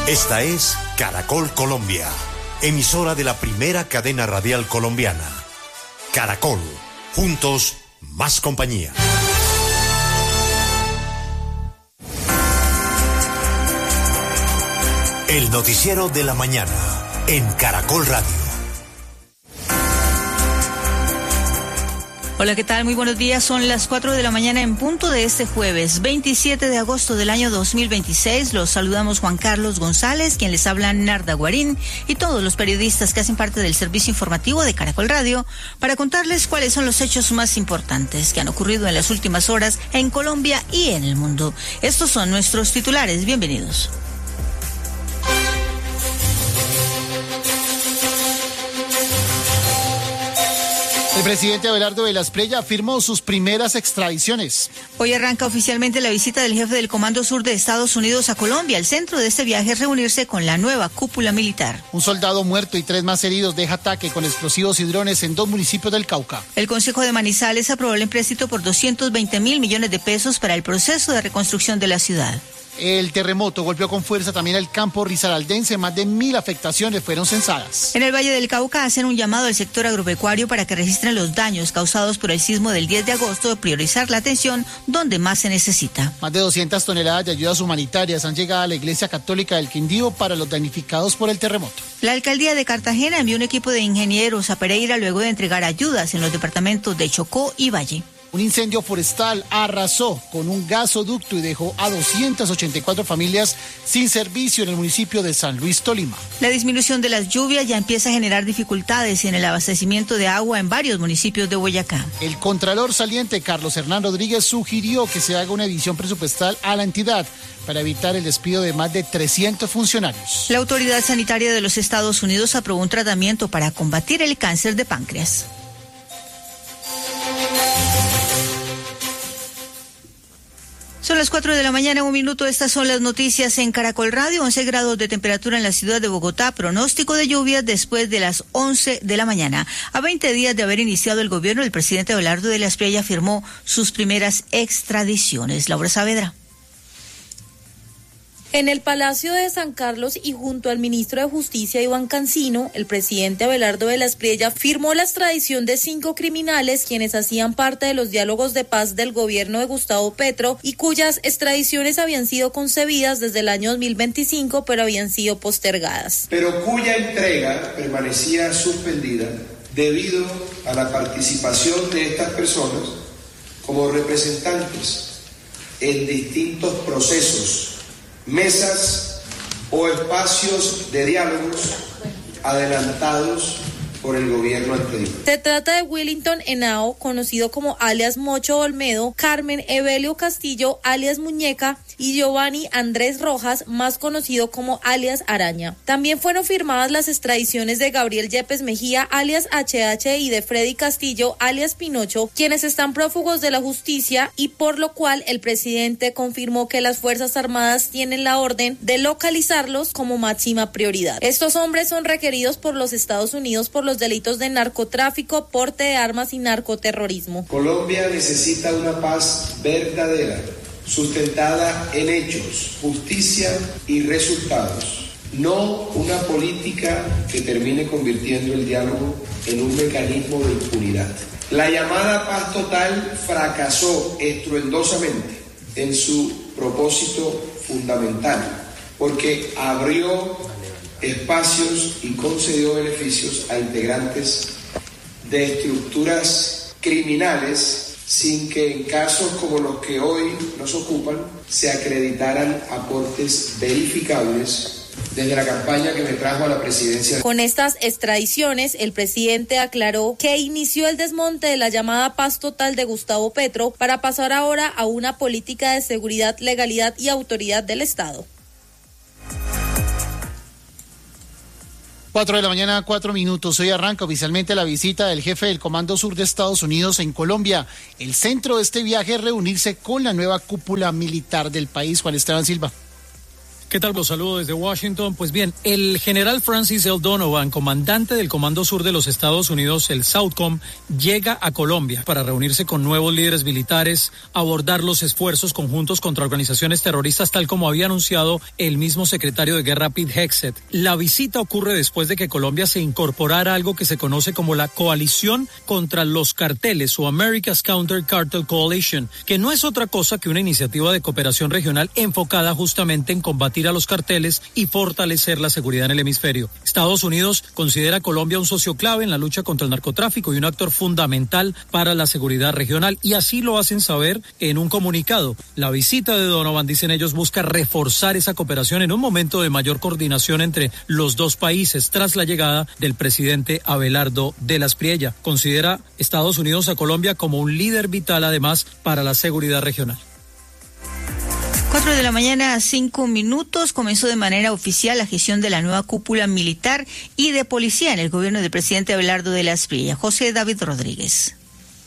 Esta es Caracol Colombia, emisora de la primera cadena radial colombiana. Caracol, juntos, más compañía. El noticiero de la mañana, en Caracol Radio. Hola, ¿qué tal? Muy buenos días. Son las 4 de la mañana en punto de este jueves, 27 de agosto del año 2026. Los saludamos Juan Carlos González, quien les habla Narda Guarín, y todos los periodistas que hacen parte del servicio informativo de Caracol Radio, para contarles cuáles son los hechos más importantes que han ocurrido en las últimas horas en Colombia y en el mundo. Estos son nuestros titulares. Bienvenidos. El presidente Abelardo de la Espriella firmó sus primeras extradiciones. Hoy arranca oficialmente la visita del jefe del Comando Sur de Estados Unidos a Colombia. El centro de este viaje es reunirse con la nueva cúpula militar. Un soldado muerto y 3 más heridos deja ataque con explosivos y drones en 2 municipios del Cauca. El Consejo de Manizales aprobó el empréstito por 220 mil millones de pesos para el proceso de reconstrucción de la ciudad. El terremoto golpeó con fuerza también al campo risaraldense. Más de 1.000 afectaciones fueron censadas. En el Valle del Cauca hacen un llamado al sector agropecuario para que registren los daños causados por el sismo del 10 de agosto, de priorizar la atención donde más se necesita. Más de 200 toneladas de ayudas humanitarias han llegado a la Iglesia Católica del Quindío para los damnificados por el terremoto. La alcaldía de Cartagena envió un equipo de ingenieros a Pereira luego de entregar ayudas en los departamentos de Chocó y Valle. Un incendio forestal arrasó con un gasoducto y dejó a 284 familias sin servicio en el municipio de San Luis, Tolima. La disminución de las lluvias ya empieza a generar dificultades en el abastecimiento de agua en varios municipios de Boyacá. El contralor saliente Carlos Hernán Rodríguez sugirió que se haga una edición presupuestal a la entidad para evitar el despido de más de 300 funcionarios. La Autoridad Sanitaria de los Estados Unidos aprobó un tratamiento para combatir el cáncer de páncreas. Son las 4 de la mañana, 1 minuto. Estas son las noticias en Caracol Radio. 11 grados de temperatura en la ciudad de Bogotá. Pronóstico de lluvias después de las 11 de la mañana. A 20 días de haber iniciado el gobierno, el presidente Abelardo de la Espriella firmó sus primeras extradiciones. Laura Saavedra. En el Palacio de San Carlos y junto al ministro de Justicia, Iván Cancino, el presidente Abelardo de la Espriella firmó la extradición de 5 criminales quienes hacían parte de los diálogos de paz del gobierno de Gustavo Petro y cuyas extradiciones habían sido concebidas desde el año 2025, pero habían sido postergadas. Pero cuya entrega permanecía suspendida debido a la participación de estas personas como representantes en distintos procesos, mesas o espacios de diálogos adelantados por el gobierno anterior. Se trata de Willington Henao, conocido como alias Mocho Olmedo, Carmen Evelio Castillo, alias Muñeca, y Giovanni Andrés Rojas, más conocido como alias Araña. También fueron firmadas las extradiciones de Gabriel Yepes Mejía, alias HH, y de Freddy Castillo, alias Pinocho, quienes están prófugos de la justicia, y por lo cual el presidente confirmó que las Fuerzas Armadas tienen la orden de localizarlos como máxima prioridad. Estos hombres son requeridos por los Estados Unidos por los delitos de narcotráfico, porte de armas y narcoterrorismo. Colombia necesita una paz verdadera, sustentada en hechos, justicia y resultados, no una política que termine convirtiendo el diálogo en un mecanismo de impunidad. La llamada paz total fracasó estruendosamente en su propósito fundamental, porque abrió espacios y concedió beneficios a integrantes de estructuras criminales sin que en casos como los que hoy nos ocupan se acreditaran aportes verificables desde la campaña que me trajo a la presidencia. Con estas extradiciones, el presidente aclaró que inició el desmonte de la llamada paz total de Gustavo Petro para pasar ahora a una política de seguridad, legalidad y autoridad del Estado. 4 de la mañana, 4 minutos. Hoy arranca oficialmente la visita del jefe del Comando Sur de Estados Unidos en Colombia. El centro de este viaje es reunirse con la nueva cúpula militar del país. Juan Esteban Silva. ¿Qué tal? Los saludo desde Washington. Pues bien, el general Francis L. Donovan, comandante del Comando Sur de los Estados Unidos, el SOUTHCOM, llega a Colombia para reunirse con nuevos líderes militares, abordar los esfuerzos conjuntos contra organizaciones terroristas, tal como había anunciado el mismo secretario de Guerra, Pete Hegseth. La visita ocurre después de que Colombia se incorporara a algo que se conoce como la Coalición contra los Carteles o America's Counter Cartel Coalition, que no es otra cosa que una iniciativa de cooperación regional enfocada justamente en combatir a los carteles y fortalecer la seguridad en el hemisferio. Estados Unidos considera a Colombia un socio clave en la lucha contra el narcotráfico y un actor fundamental para la seguridad regional, y así lo hacen saber en un comunicado. La visita de Donovan, dicen ellos, busca reforzar esa cooperación en un momento de mayor coordinación entre los dos países tras la llegada del presidente Abelardo de la Espriella. Considera Estados Unidos a Colombia como un líder vital, además, para la seguridad regional. 4 de la mañana, 5 minutos, comenzó de manera oficial la gestión de la nueva cúpula militar y de policía en el gobierno del presidente Abelardo de la Espriella. José David Rodríguez.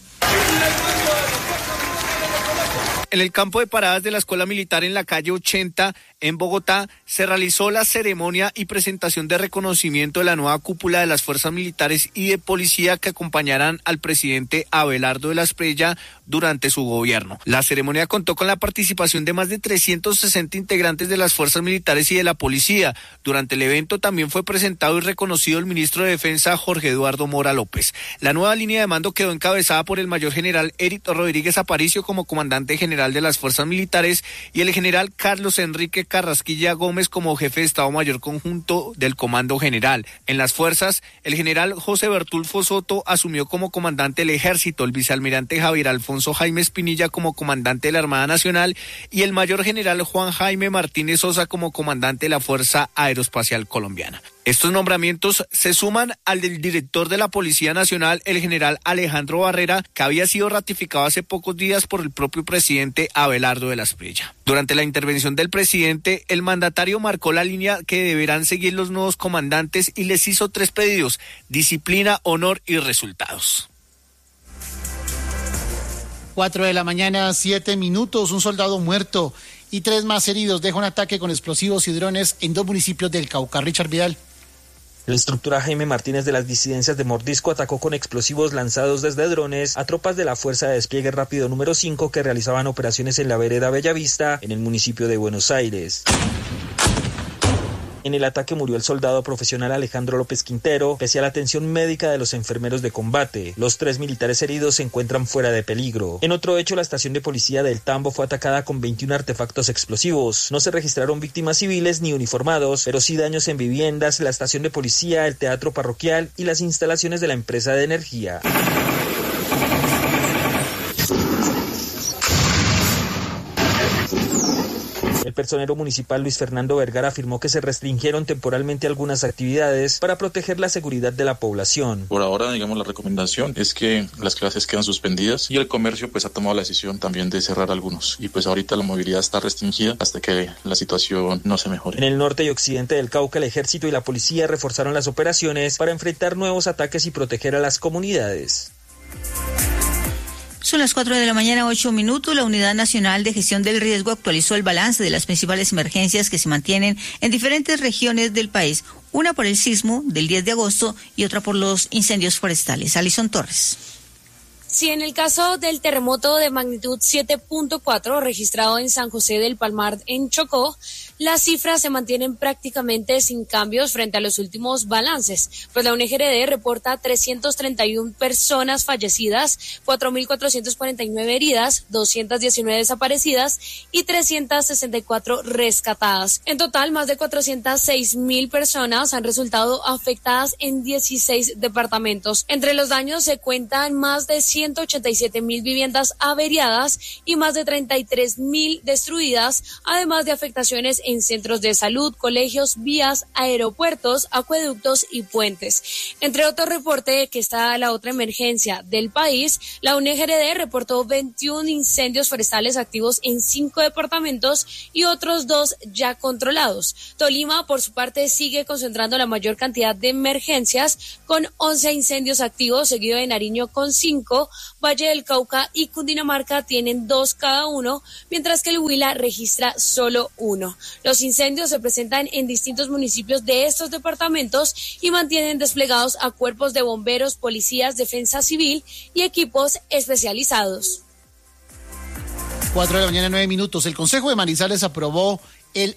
En el campo de paradas de la Escuela Militar en la calle 80, en Bogotá, se realizó la ceremonia y presentación de reconocimiento de la nueva cúpula de las fuerzas militares y de policía que acompañarán al presidente Abelardo de la Espriella durante su gobierno. La ceremonia contó con la participación de más de 360 integrantes de las fuerzas militares y de la policía. Durante el evento también fue presentado y reconocido el ministro de Defensa, Jorge Eduardo Mora López. La nueva línea de mando quedó encabezada por el mayor general Eric Rodríguez Aparicio como comandante general de las fuerzas militares y el general Carlos Enrique Carrasquilla Gómez como jefe de Estado Mayor Conjunto del Comando General. En las fuerzas, el general José Bertulfo Soto asumió como comandante del Ejército, el vicealmirante Javier Alfonso Jaime Espinilla como comandante de la Armada Nacional y el mayor general Juan Jaime Martínez Sosa como comandante de la Fuerza Aeroespacial Colombiana. Estos nombramientos se suman al del director de la Policía Nacional, el general Alejandro Barrera, que había sido ratificado hace pocos días por el propio presidente Abelardo de la Espriella. Durante la intervención del presidente, el mandatario marcó la línea que deberán seguir los nuevos comandantes y les hizo 3 pedidos: disciplina, honor y resultados. 4 de la mañana, 7 minutos, un soldado muerto y 3 más heridos deja un ataque con explosivos y drones en 2 municipios del Cauca. Richard Vidal. El instructor Jaime Martínez de las disidencias de Mordisco atacó con explosivos lanzados desde drones a tropas de la Fuerza de Despliegue Rápido número 5 que realizaban operaciones en la vereda Bellavista, en el municipio de Buenos Aires. En el ataque murió el soldado profesional Alejandro López Quintero, pese a la atención médica de los enfermeros de combate. Los 3 militares heridos se encuentran fuera de peligro. En otro hecho, la estación de policía del Tambo fue atacada con 21 artefactos explosivos. No se registraron víctimas civiles ni uniformados, pero sí daños en viviendas, la estación de policía, el teatro parroquial y las instalaciones de la empresa de energía. El personero municipal Luis Fernando Vergara afirmó que se restringieron temporalmente algunas actividades para proteger la seguridad de la población. Por ahora, digamos, la recomendación es que las clases quedan suspendidas y el comercio pues ha tomado la decisión también de cerrar algunos. Y pues ahorita la movilidad está restringida hasta que la situación no se mejore. En el norte y occidente del Cauca, el ejército y la policía reforzaron las operaciones para enfrentar nuevos ataques y proteger a las comunidades. Son las 4 de la mañana, 8 minutos. La Unidad Nacional de Gestión del Riesgo actualizó el balance de las principales emergencias que se mantienen en diferentes regiones del país. Una por el sismo del 10 de agosto y otra por los incendios forestales. Alison Torres. Sí, en el caso del terremoto de magnitud 7.4 registrado en San José del Palmar, en Chocó, las cifras se mantienen prácticamente sin cambios frente a los últimos balances, pues la UNGRD reporta 331 personas fallecidas, 4.449 heridas, 219 desaparecidas y 364 rescatadas. En total, más de 406.000 personas han resultado afectadas en 16 departamentos. Entre los daños se cuentan más de 187.000 viviendas averiadas y más de 33.000 destruidas, además de afectaciones en centros de salud, colegios, vías, aeropuertos, acueductos y puentes. Entre otro reporte, que está la otra emergencia del país, la UNGRD reportó 21 incendios forestales activos en 5 departamentos y otros 2 ya controlados. Tolima, por su parte, sigue concentrando la mayor cantidad de emergencias con 11 incendios activos, seguido de Nariño con 5 Valle del Cauca y Cundinamarca tienen 2 cada uno, mientras que el Huila registra solo 1. Los incendios se presentan en distintos municipios de estos departamentos y mantienen desplegados a cuerpos de bomberos, policías, defensa civil y equipos especializados. 4:09 a.m. El Consejo de Manizales aprobó el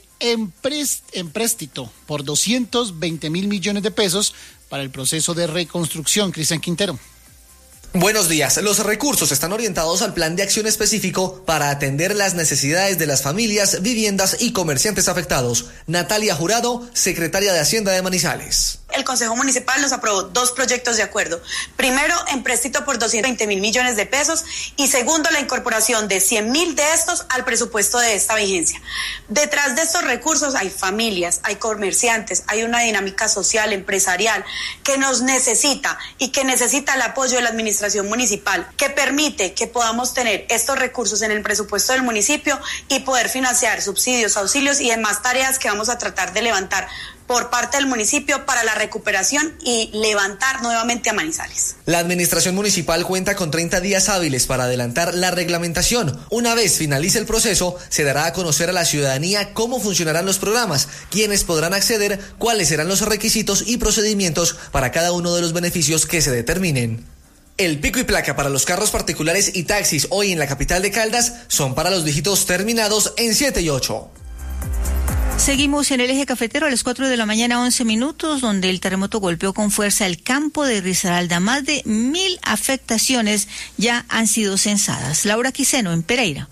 empréstito por 220.000 millones de pesos para el proceso de reconstrucción. Cristian Quintero. Buenos días. Los recursos están orientados al plan de acción específico para atender las necesidades de las familias, viviendas y comerciantes afectados. Natalia Jurado, secretaria de Hacienda de Manizales. El Consejo Municipal nos aprobó 2 proyectos de acuerdo. Primero, empréstito por 220.000 millones de pesos y segundo, la incorporación de 100.000 de estos al presupuesto de esta vigencia. Detrás de estos recursos hay familias, hay comerciantes, hay una dinámica social, empresarial que nos necesita y que necesita el apoyo de la administración municipal, que permite que podamos tener estos recursos en el presupuesto del municipio y poder financiar subsidios, auxilios y demás tareas que vamos a tratar de levantar por parte del municipio para la recuperación y levantar nuevamente a Manizales. La administración municipal cuenta con 30 días hábiles para adelantar la reglamentación. Una vez finalice el proceso, se dará a conocer a la ciudadanía cómo funcionarán los programas, quiénes podrán acceder, cuáles serán los requisitos y procedimientos para cada uno de los beneficios que se determinen. El pico y placa para los carros particulares y taxis hoy en la capital de Caldas son para los dígitos terminados en 7 y 8. Seguimos en el eje cafetero a las 4:11 a.m, donde el terremoto golpeó con fuerza el campo de Risaralda. Más de 1.000 afectaciones ya han sido censadas. Laura Quiseno, en Pereira.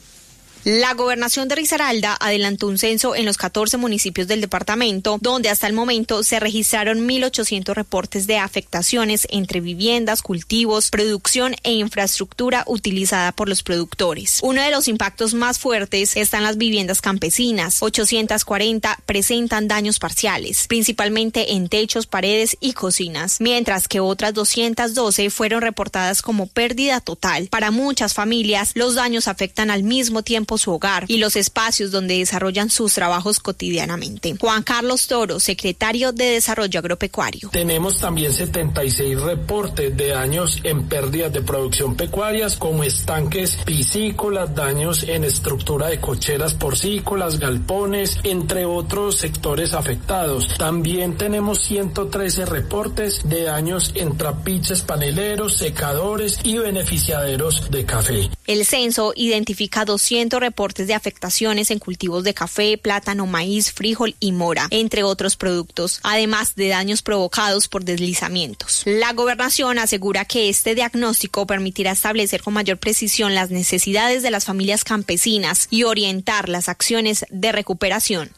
La gobernación de Risaralda adelantó un censo en los 14 municipios del departamento, donde hasta el momento se registraron 1.800 reportes de afectaciones entre viviendas, cultivos, producción e infraestructura utilizada por los productores. Uno de los impactos más fuertes están las viviendas campesinas. 840 presentan daños parciales, principalmente en techos, paredes y cocinas, mientras que otras 212 fueron reportadas como pérdida total. Para muchas familias, los daños afectan al mismo tiempo su hogar y los espacios donde desarrollan sus trabajos cotidianamente. Juan Carlos Toro, secretario de Desarrollo Agropecuario. Tenemos también 76 reportes de daños en pérdidas de producción pecuarias, como estanques piscícolas, daños en estructura de cocheras porcícolas, galpones, entre otros sectores afectados. También tenemos 113 reportes de daños en trapiches paneleros, secadores y beneficiaderos de café. El censo identifica 200 reportes de afectaciones en cultivos de café, plátano, maíz, frijol y mora, entre otros productos, además de daños provocados por deslizamientos. La gobernación asegura que este diagnóstico permitirá establecer con mayor precisión las necesidades de las familias campesinas y orientar las acciones de recuperación.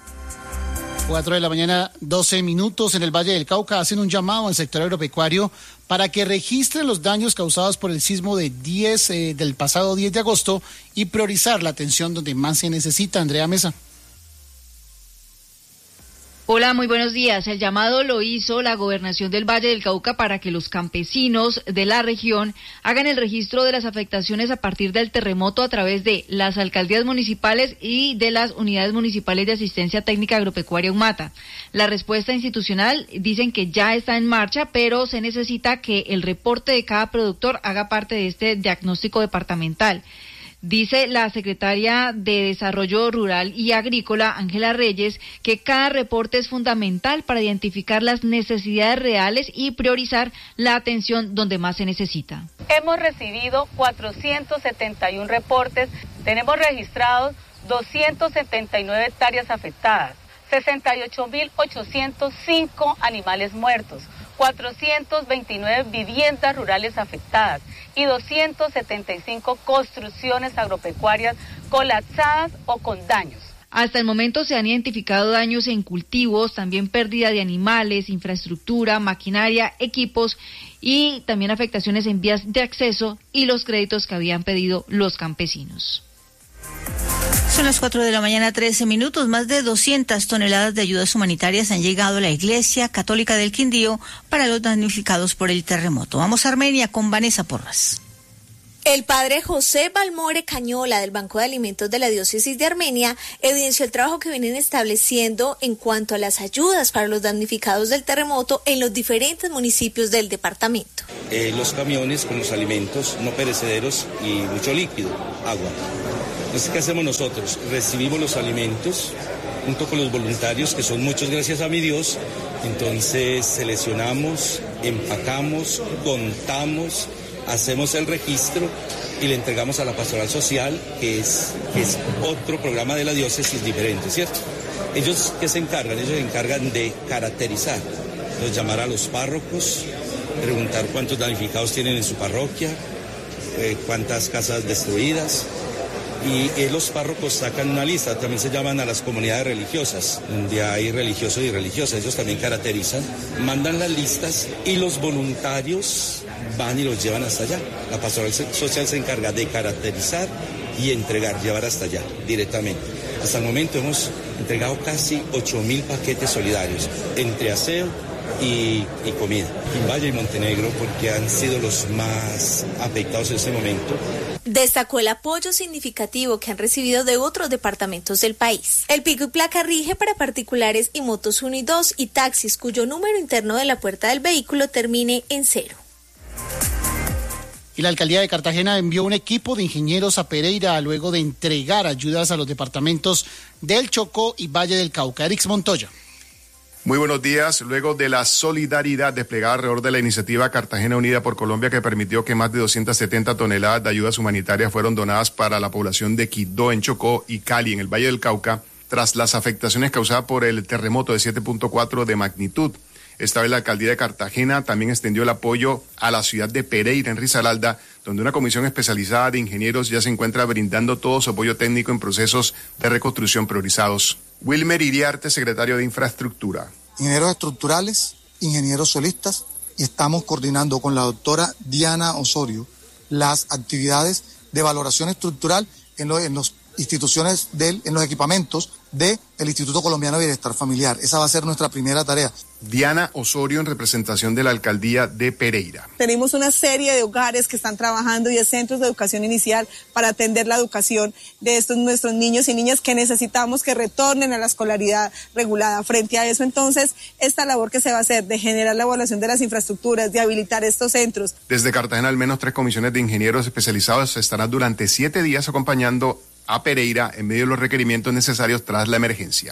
4:12 a.m. En el Valle del Cauca hacen un llamado al sector agropecuario para que registren los daños causados por el sismo del pasado 10 de agosto y priorizar la atención donde más se necesita. Andrea Mesa. Hola, muy buenos días. El llamado lo hizo la Gobernación del Valle del Cauca para que los campesinos de la región hagan el registro de las afectaciones a partir del terremoto a través de las alcaldías municipales y de las unidades municipales de asistencia técnica agropecuaria UMATA. La respuesta institucional dicen que ya está en marcha, pero se necesita que el reporte de cada productor haga parte de este diagnóstico departamental. Dice la secretaria de Desarrollo Rural y Agrícola, Ángela Reyes, que cada reporte es fundamental para identificar las necesidades reales y priorizar la atención donde más se necesita. Hemos recibido 471 reportes, tenemos registrados 279 hectáreas afectadas, 68.805 animales muertos, 429 viviendas rurales afectadas y 275 construcciones agropecuarias colapsadas o con daños. Hasta el momento se han identificado daños en cultivos, también pérdida de animales, infraestructura, maquinaria, equipos y también afectaciones en vías de acceso y los créditos que habían pedido los campesinos. Son las 4:13 a.m. Más de 200 toneladas de ayudas humanitarias han llegado a la Iglesia Católica del Quindío para los damnificados por el terremoto. Vamos a Armenia con Vanessa Porras. El padre José Balmore Cañola del Banco de Alimentos de la Diócesis de Armenia evidenció el trabajo que vienen estableciendo en cuanto a las ayudas para los damnificados del terremoto en los diferentes municipios del departamento. Los camiones con los alimentos no perecederos y mucho líquido, agua. Entonces, ¿qué hacemos nosotros? Recibimos los alimentos junto con los voluntarios, que son muchos, gracias a mi Dios. Entonces seleccionamos, empacamos, contamos, hacemos el registro y le entregamos a la Pastoral Social, que es otro programa de la diócesis diferente, ¿cierto? ¿Ellos qué se encargan? Ellos se encargan de caracterizar, entonces llamar a los párrocos, preguntar cuántos damnificados tienen en su parroquia, cuántas casas destruidas, y los párrocos sacan una lista. También se llaman a las comunidades religiosas, donde hay religiosos y religiosas, ellos también caracterizan, mandan las listas y los voluntarios van y los llevan hasta allá. La Pastoral Social se encarga de caracterizar y entregar, llevar hasta allá directamente. Hasta el momento hemos entregado casi 8.000 paquetes solidarios entre aseo y comida. Valle y Montenegro, porque han sido los más afectados en este momento. Destacó el apoyo significativo que han recibido de otros departamentos del país. El pico y placa rige para particulares y motos 1 y 2 y taxis cuyo número interno de la puerta del vehículo termine en 0. Y la alcaldía de Cartagena envió un equipo de ingenieros a Pereira luego de entregar ayudas a los departamentos del Chocó y Valle del Cauca. Erix Montoya. Muy buenos días. Luego de la solidaridad desplegada alrededor de la iniciativa Cartagena Unida por Colombia, que permitió que más de 270 toneladas de ayudas humanitarias fueron donadas para la población de Quibdó en Chocó y Cali en el Valle del Cauca, tras las afectaciones causadas por el terremoto de 7.4 de magnitud. Esta vez la alcaldía de Cartagena también extendió el apoyo a la ciudad de Pereira, en Risaralda, donde una comisión especializada de ingenieros ya se encuentra brindando todo su apoyo técnico en procesos de reconstrucción priorizados. Wilmer Iriarte, secretario de Infraestructura. Ingenieros estructurales, ingenieros solistas, y estamos coordinando con la doctora Diana Osorio las actividades de valoración estructural en los instituciones en los equipamientos del Instituto Colombiano de Bienestar Familiar. Esa va a ser nuestra primera tarea. Diana Osorio, en representación de la alcaldía de Pereira. Tenemos una serie de hogares que están trabajando y de centros de educación inicial para atender la educación de estos nuestros niños y niñas que necesitamos que retornen a la escolaridad regulada. Frente a eso, entonces, esta labor que se va a hacer de generar la evaluación de las infraestructuras, de habilitar estos centros. Desde Cartagena, al menos 3 comisiones de ingenieros especializados estarán durante 7 días acompañando a Pereira en medio de los requerimientos necesarios tras la emergencia.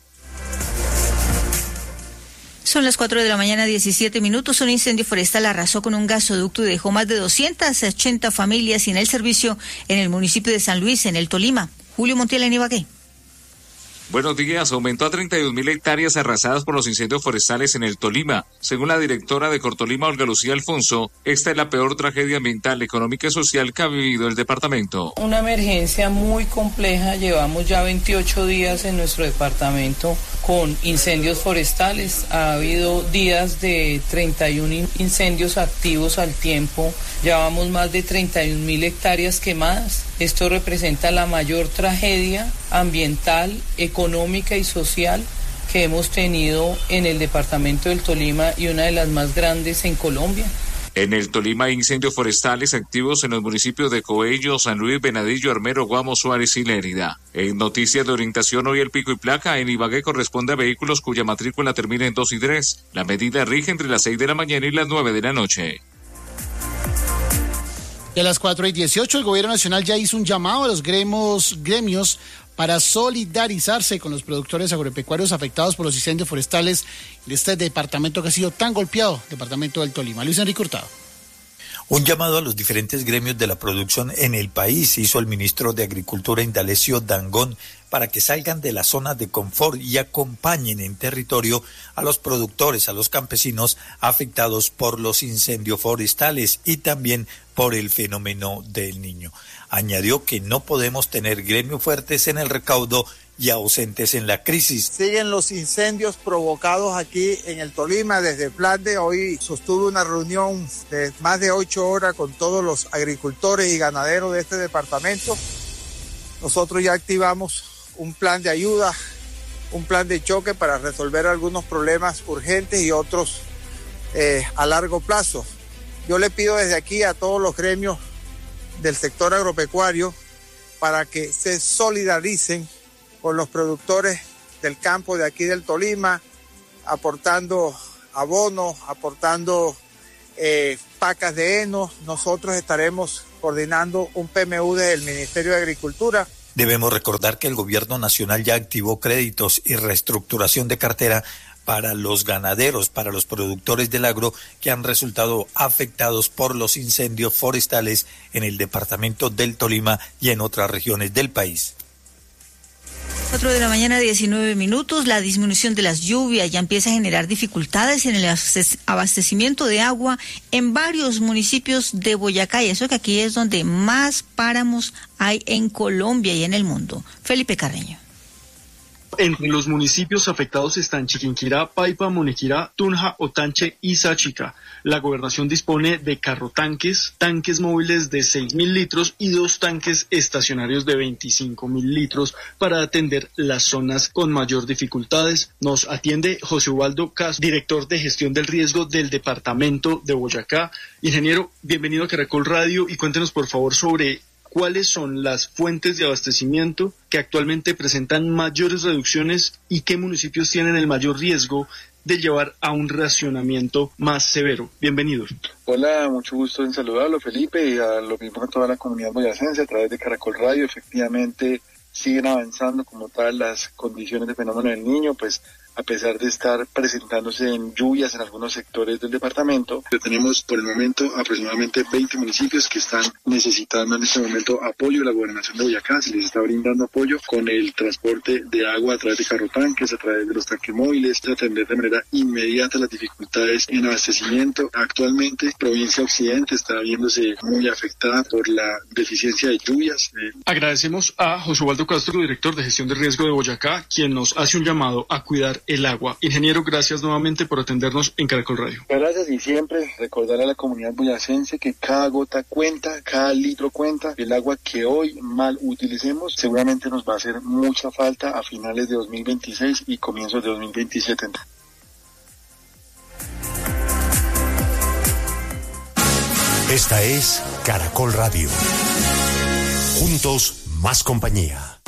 Son las 4 de la mañana, 17 minutos. Un incendio forestal arrasó con un gasoducto y dejó más de 280 familias sin el servicio en el municipio de San Luis, en el Tolima. Julio Montiel, en Ibagué. Buenos días. Aumentó a 32.000 hectáreas arrasadas por los incendios forestales en el Tolima. Según la directora de Cortolima, Olga Lucía Alfonso, esta es la peor tragedia ambiental, económica y social que ha vivido el departamento. Una emergencia muy compleja. Llevamos ya 28 días en nuestro departamento con incendios forestales. Ha habido días de 31 incendios activos al tiempo. Llevamos más de 31.000 hectáreas quemadas. Esto representa la mayor tragedia ambiental, económica y social que hemos tenido en el departamento del Tolima y una de las más grandes en Colombia. En el Tolima hay incendios forestales activos en los municipios de Coello, San Luis, Venadillo, Armero, Guamo, Suárez y Lérida. En noticias de orientación, hoy el pico y placa en Ibagué corresponde a vehículos cuya matrícula termina en 2 y 3. La medida rige entre las 6 de la mañana y las 9 de la noche. Y a las 4:18 el gobierno nacional ya hizo un llamado a los gremios para solidarizarse con los productores agropecuarios afectados por los incendios forestales de este departamento que ha sido tan golpeado, departamento del Tolima. Luis Enrique Hurtado. Un llamado a los diferentes gremios de la producción en el país hizo el ministro de Agricultura, Indalecio Dangond, para que salgan de la zona de confort y acompañen en territorio a los productores, a los campesinos afectados por los incendios forestales y también por el fenómeno del Niño. Añadió que no podemos tener gremios fuertes en el recaudo y ausentes en la crisis. Siguen los incendios provocados aquí en el Tolima. Desde Plande hoy sostuve una reunión de más de 8 horas con todos los agricultores y ganaderos de este departamento. Nosotros ya activamos un plan de ayuda, un plan de choque para resolver algunos problemas urgentes y otros a largo plazo. Yo le pido desde aquí a todos los gremios del sector agropecuario para que se solidaricen con los productores del campo de aquí del Tolima, aportando abonos, aportando pacas de heno. Nosotros estaremos coordinando un PMU desde el Ministerio de Agricultura. Debemos recordar que el gobierno nacional ya activó créditos y reestructuración de cartera para los ganaderos, para los productores del agro que han resultado afectados por los incendios forestales en el departamento del Tolima y en otras regiones del país. 4 de la mañana, 19 minutos. La disminución de las lluvias ya empieza a generar dificultades en el abastecimiento de agua en varios municipios de Boyacá, y eso que aquí es donde más páramos hay en Colombia y en el mundo. Felipe Carreño. Entre los municipios afectados están Chiquinquirá, Paipa, Monequirá, Tunja, Otanche y Sáchica. La gobernación dispone de carrotanques, tanques móviles de 6.000 litros y 2 tanques estacionarios de 25.000 litros para atender las zonas con mayor dificultades. Nos atiende José Ubaldo Castro, director de gestión del riesgo del departamento de Boyacá. Ingeniero, bienvenido a Caracol Radio y cuéntenos por favor sobre cuáles son las fuentes de abastecimiento que actualmente presentan mayores reducciones y qué municipios tienen el mayor riesgo de llevar a un racionamiento más severo. Bienvenidos. Hola, mucho gusto en saludarlo, Felipe, y a lo mismo a toda la comunidad boyacense a través de Caracol Radio. Efectivamente, siguen avanzando como tal las condiciones de fenómeno del Niño, pues a pesar de estar presentándose en lluvias en algunos sectores del departamento. Tenemos por el momento aproximadamente 20 municipios que están necesitando en este momento apoyo. La gobernación de Boyacá se les está brindando apoyo con el transporte de agua a través de carrotanques, a través de los tanques móviles, de atender de manera inmediata las dificultades en abastecimiento. Actualmente, provincia Occidente está viéndose muy afectada por la deficiencia de lluvias. Agradecemos a José Ubaldo Castro, director de gestión de riesgo de Boyacá, quien nos hace un llamado a cuidar el agua. Ingeniero, gracias nuevamente por atendernos en Caracol Radio. Gracias, y siempre recordar a la comunidad boyacense que cada gota cuenta, cada litro cuenta. El agua que hoy mal utilicemos seguramente nos va a hacer mucha falta a finales de 2026 y comienzos de 2027. Esta es Caracol Radio. Juntos, más compañía.